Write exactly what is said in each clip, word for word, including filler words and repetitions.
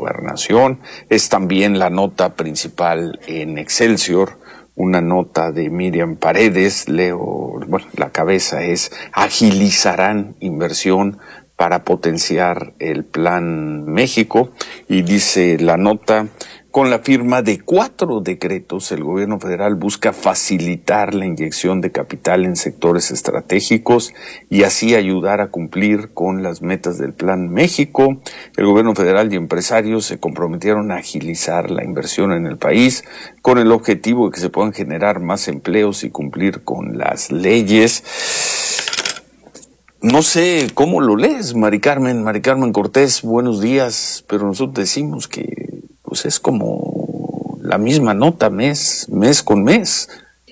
Gobernación. Es también la nota principal en Excelsior, una nota de Miriam Paredes. Leo, bueno, la cabeza es: agilizarán inversión para potenciar el Plan México. Y dice la nota: con la firma de cuatro decretos, el gobierno federal busca facilitar la inyección de capital en sectores estratégicos y así ayudar a cumplir con las metas del Plan México. El gobierno federal y empresarios se comprometieron a agilizar la inversión en el país con el objetivo de que se puedan generar más empleos y cumplir con las leyes. No sé cómo lo lees, Mari Carmen, Mari Carmen Cortés, buenos días, pero nosotros decimos que pues es como la misma nota mes, mes con mes.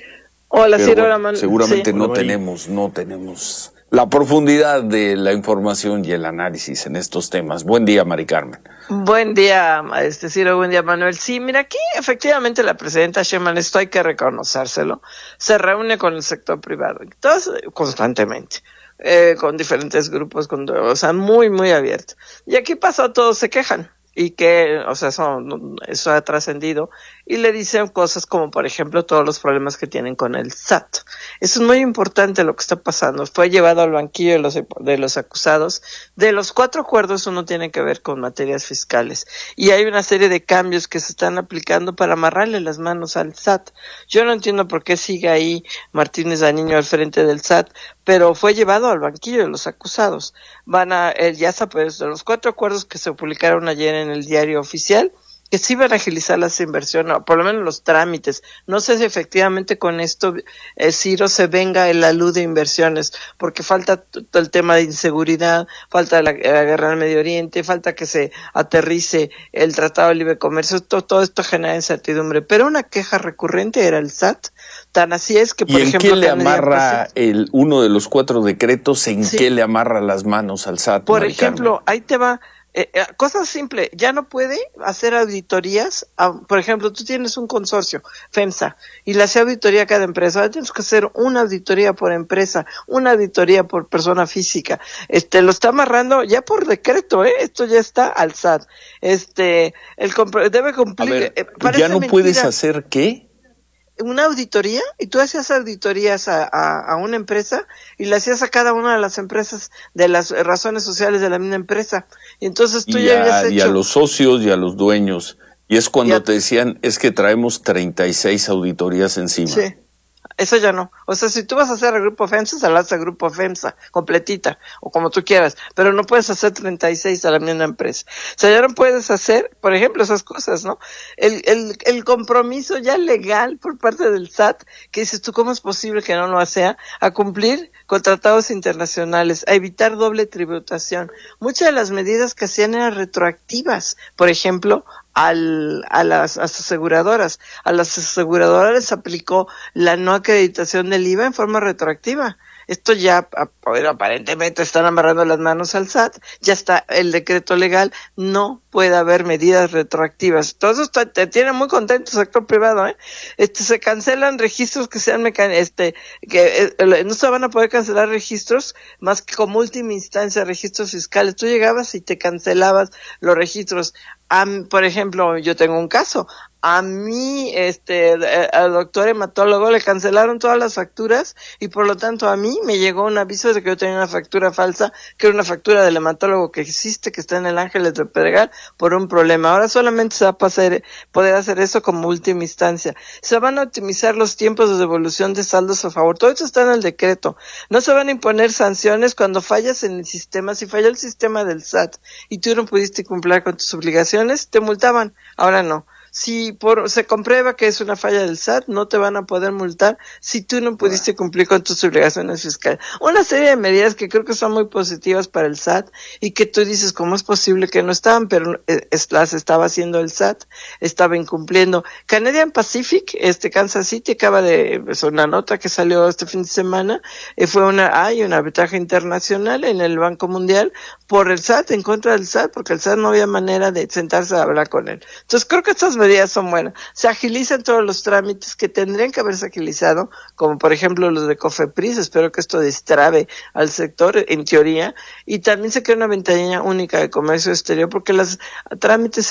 Hola, pero Ciro, bueno, Man- seguramente sí. no tenemos, no tenemos la profundidad de la información y el análisis en estos temas. Buen día, Mari Carmen. Buen día, este Ciro, buen día, Manuel. Sí, mira, aquí efectivamente la presidenta Sheinbaum, esto hay que reconocérselo, se reúne con el sector privado, entonces, constantemente. Eh, con diferentes grupos, con, o sea, muy, muy abierto. Y aquí pasó, todos se quejan. Y que, o sea, eso, eso ha trascendido, y le dicen cosas como, por ejemplo, todos los problemas que tienen con el S A T. Eso es muy importante lo que está pasando. Fue llevado al banquillo de los, de los acusados. De los cuatro acuerdos, uno tiene que ver con materias fiscales. Y hay una serie de cambios que se están aplicando para amarrarle las manos al S A T. Yo no entiendo por qué sigue ahí Martínez Daniño al frente del S A T, pero fue llevado al banquillo de los acusados. Van a, eh, ya sabes, de los cuatro acuerdos que se publicaron ayer en el diario oficial, que sí van a agilizar las inversiones, o por lo menos los trámites. No sé si efectivamente con esto eh, Ciro se venga el alud de inversiones, porque falta t- el tema de inseguridad, falta la, la guerra al Medio Oriente, falta que se aterrice el Tratado de Libre Comercio, todo, todo esto genera incertidumbre. Pero una queja recurrente era el S A T. Tan así es que, por ¿Y en ejemplo, qué le Canadian amarra Pacific, el uno de los cuatro decretos? ¿En Sí. qué le amarra las manos al S A T? por Mari ejemplo, Carmen? ahí te va, eh, eh, cosa simple, ya no puede hacer auditorías. A, por ejemplo, tú tienes un consorcio, FEMSA, y le hace auditoría a cada empresa. Ahora tienes que hacer una auditoría por empresa, una auditoría por persona física. Este, lo está amarrando ya por decreto, ¿eh? Esto ya está al S A T. Este, el compro- debe A cumplir. ver, eh, parece ¿ya no mentira. puedes hacer qué? Una auditoría, y tú hacías auditorías a, a, a una empresa y le hacías a cada una de las empresas de las razones sociales de la misma empresa, y entonces tú Y ya a, habías hecho y a los socios y a los dueños. Y es cuando Ya- te decían, es que traemos treinta y seis auditorías encima. sí, eso ya no. O sea, si tú vas a hacer el grupo FEMSA, se la haces al grupo FEMSA, completita, o como tú quieras, pero no puedes hacer treinta y seis a la misma empresa. O sea, ya no puedes hacer, por ejemplo, esas cosas, ¿no? El, el, el compromiso ya legal por parte del S A T, que dices tú, ¿cómo es posible que no lo sea? A cumplir con tratados internacionales, a evitar doble tributación. Muchas de las medidas que hacían eran retroactivas. Por ejemplo, al, a, las, a las aseguradoras. A las aseguradoras les aplicó la no acreditación del I V A en forma retroactiva. Esto ya, bueno, aparentemente están amarrando las manos al S A T, ya está el decreto legal, no puede haber medidas retroactivas. Todo eso está, te tiene muy contento el sector privado, ¿eh? Este, se cancelan registros que sean mecan este, que eh, no se van a poder cancelar registros más que como última instancia, registros fiscales. Tú llegabas y te cancelabas los registros. Um, por ejemplo, yo tengo un caso. A mí, este, al doctor hematólogo le cancelaron todas las facturas y por lo tanto a mí me llegó un aviso de que yo tenía una factura falsa, que era una factura del hematólogo que existe, que está en el Ángeles de Pedregal, por un problema. Ahora solamente se va a pasar, poder hacer eso como última instancia. Se van a optimizar los tiempos de devolución de saldos a favor. Todo eso está en el decreto. No se van a imponer sanciones cuando fallas en el sistema. Si falla el sistema del S A T y tú no pudiste cumplir con tus obligaciones, te multaban. Ahora no. Si por, se comprueba que es una falla del S A T, no te van a poder multar si tú no pudiste cumplir con tus obligaciones fiscales. Una serie de medidas que creo que son muy positivas para el S A T y que tú dices, ¿cómo es posible que no estaban? Pero es, las estaba haciendo el S A T, estaba incumpliendo. Canadian Pacific, este Kansas City, acaba de, es una nota que salió este fin de semana, eh, fue una, hay un arbitraje internacional en el Banco Mundial por el S A T, en contra del S A T, porque el S A T no había manera de sentarse a hablar con él. Entonces creo que estas medidas son buenas. Se agilizan todos los trámites que tendrían que haberse agilizado, como por ejemplo los de COFEPRIS. Espero que esto destrabe al sector, en teoría, y también se crea una ventanilla única de comercio exterior, porque los trámites